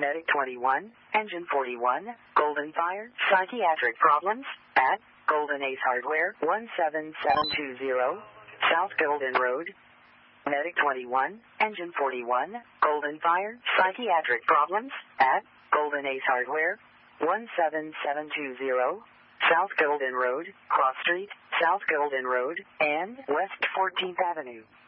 Medic 21, Engine 41, Golden Fire, Psychiatric Problems, at Golden Ace Hardware, 17720, South Golden Road. Medic 21, Engine 41, Golden Fire, Psychiatric Problems, at Golden Ace Hardware, 17720, South Golden Road, Cross Street, South Golden Road, and West 14th Avenue.